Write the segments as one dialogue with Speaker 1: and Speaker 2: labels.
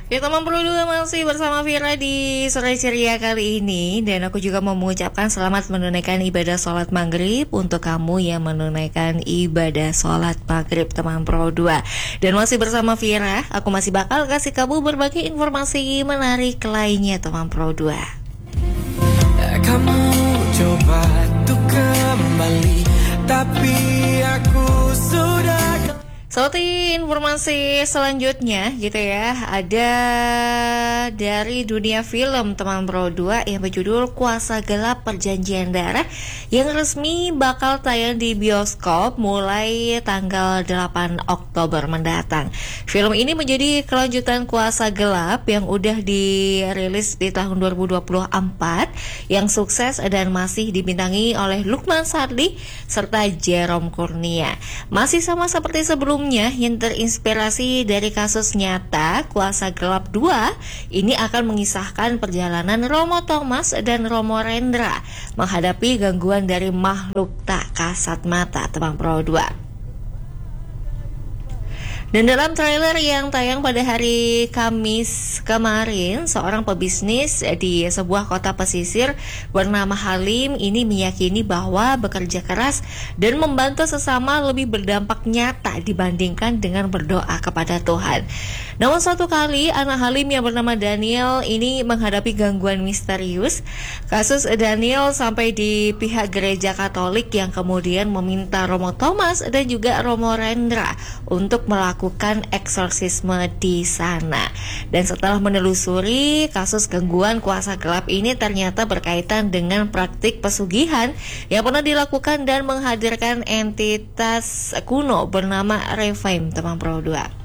Speaker 1: Ya teman berdua masih bersama Vira di sore ceria kali ini. Dan aku juga mau mengucapkan selamat menunaikan ibadah sholat maghrib untuk kamu yang menunaikan ibadah sholat maghrib teman Pro 2. Dan masih bersama Vira, aku masih bakal kasih kamu berbagai informasi menarik lainnya teman Pro 2.
Speaker 2: Kamu coba untuk kembali, tapi aku sudah.
Speaker 1: Seperti informasi selanjutnya gitu ya, ada dari dunia film teman Pro 2 yang berjudul Kuasa Gelap Perjanjian Darah yang resmi bakal tayang di bioskop mulai tanggal 8 Oktober mendatang. Film ini menjadi kelanjutan Kuasa Gelap yang udah dirilis di tahun 2024 yang sukses dan masih dibintangi oleh Lukman Sardi serta Jerome Kurnia. Masih sama seperti sebelumnya yang terinspirasi dari kasus nyata, Kuasa Gelap 2 ini akan mengisahkan perjalanan Romo Thomas dan Romo Rendra menghadapi gangguan dari makhluk tak kasat mata teman Pro 2. Dan dalam trailer yang tayang pada hari Kamis kemarin, seorang pebisnis di sebuah kota pesisir bernama Halim ini meyakini bahwa bekerja keras dan membantu sesama lebih berdampak nyata dibandingkan dengan berdoa kepada Tuhan. Namun suatu kali anak Halim yang bernama Daniel ini menghadapi gangguan misterius. Kasus Daniel sampai di pihak gereja Katolik yang kemudian meminta Romo Thomas dan juga Romo Rendra untuk melakukan eksorsisme di sana. Dan setelah menelusuri kasus gangguan kuasa gelap ini ternyata berkaitan dengan praktik pesugihan yang pernah dilakukan dan menghadirkan entitas kuno bernama Refame teman Pro 2.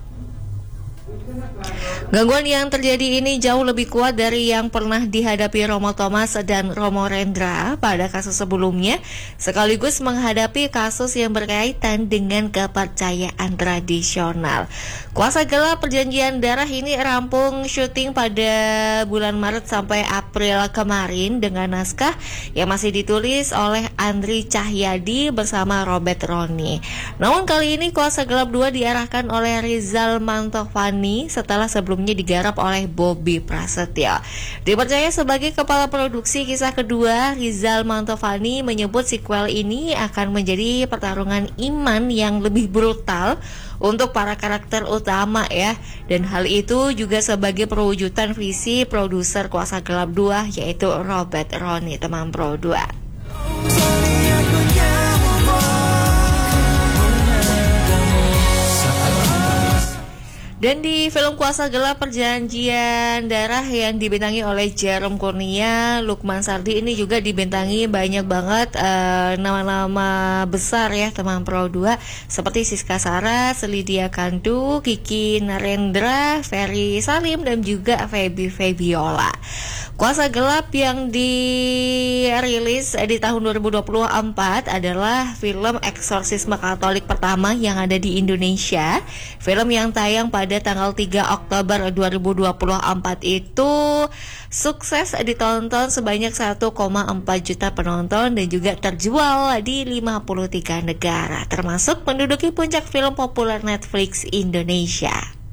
Speaker 1: Gangguan yang terjadi ini jauh lebih kuat dari yang pernah dihadapi Romo Thomas dan Romo Rendra pada kasus sebelumnya, sekaligus menghadapi kasus yang berkaitan dengan kepercayaan tradisional. Kuasa Gelap Perjanjian Darah ini rampung syuting pada bulan Maret sampai April kemarin dengan naskah yang masih ditulis oleh Andri Cahyadi bersama Robert Roni. Namun kali ini Kuasa Gelap 2 diarahkan oleh Rizal Mantovani setelah sebelumnya digarap oleh Bobby Prasetyo. Dipercaya sebagai kepala produksi kisah kedua, Rizal Mantovani menyebut sequel ini akan menjadi pertarungan iman yang lebih brutal untuk para karakter utama ya. Dan hal itu juga sebagai perwujudan visi produser Kuasa Gelap 2 yaitu Robert Roni teman Pro 2. Dan di film Kuasa Gelap Perjanjian Darah yang dibintangi oleh Jerome Kurnia, Lukman Sardi ini juga dibintangi banyak banget nama-nama besar ya teman Pro 2 seperti Siska Saras, Lydia Kandu, Kiki Narendra, Ferry Salim dan juga Feby Febiola. Kuasa Gelap yang dirilis di tahun 2024 adalah film eksorsisme Katolik pertama yang ada di Indonesia. Film yang tayang pada tanggal 3 Oktober 2024 itu sukses ditonton sebanyak 1,4 juta penonton dan juga terjual di 53 negara, termasuk menduduki puncak film populer Netflix Indonesia.